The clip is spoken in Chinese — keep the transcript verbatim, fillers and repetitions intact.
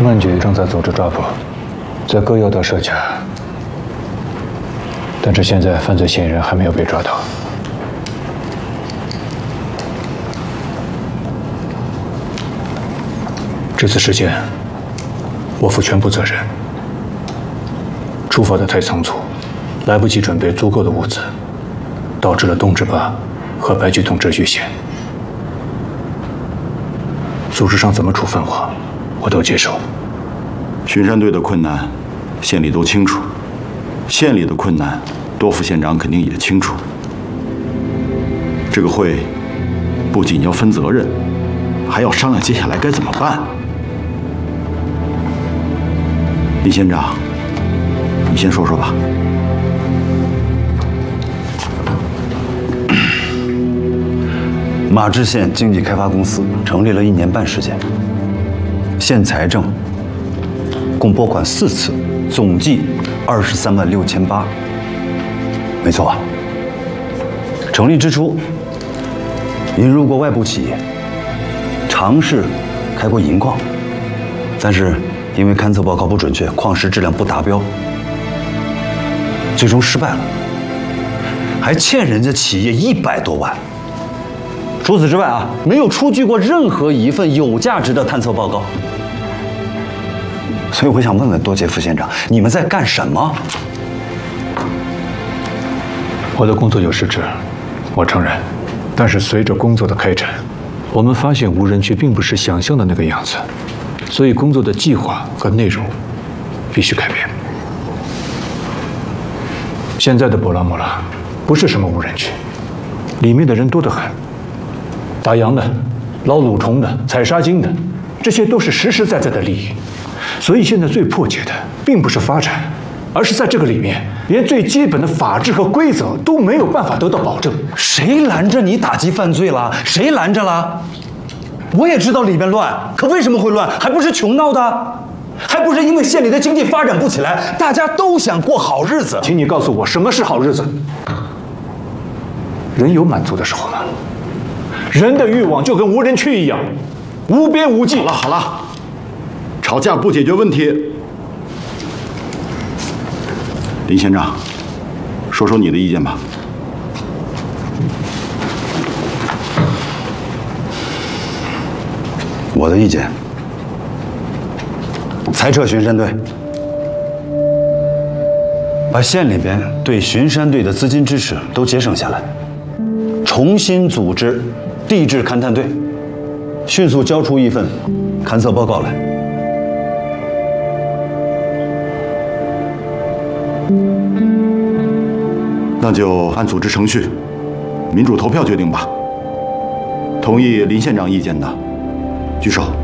公安局正在组织抓捕，在各要道设卡，但是现在犯罪嫌疑人还没有被抓到。这次事件，我负全部责任。出发的太仓促，来不及准备足够的物资，导致了东直坝和白巨通秩序线。组织上怎么处分我，我都接受。 巡山队的困难，县里都清楚；县里的困难，多副县长肯定也清楚。这个会不仅要分责任，还要商量接下来该怎么办。李县长，你先说说吧。 马志县经济开发公司成立了一年半时间，县财政共拨款四次，总计二十三万六千八。没错吧？成立之初，引入过外部企业，尝试开过银矿，但是因为勘测报告不准确，矿石质量不达标，最终失败了，还欠人家企业一百多万。除此之外啊，没有出具过任何一份有价值的探测报告。所以我想问问多杰副县长，你们在干什么？ 我的工作有失职，我承认。但是随着工作的开展，我们发现无人区并不是想象的那个样子，所以工作的计划和内容必须改变。现在的博拉莫拉不是什么无人区，里面的人多得很。打羊的、捞蠕虫的、采沙金的，这些都是实实在在的利益。所以现在最迫切的，并不是发展，而是在这个里面，连最基本的法治和规则都没有办法得到保证。 谁拦着你打击犯罪了？谁拦着了？我也知道里面乱，可为什么会乱？还不是穷闹的，还不是因为县里的经济发展不起来，大家都想过好日子。 请你告诉我，什么是好日子？人有满足的时候吗？人的欲望就跟无人区一样，无边无际。 好了好了，吵架不解决问题。林县长，说说你的意见吧。 我的意见，裁撤巡山队，把县里边对巡山队的资金支持都节省下来，重新组织地质勘探队，迅速交出一份勘测报告来。 那就按组织程序，民主投票决定吧。同意林县长意见的，举手。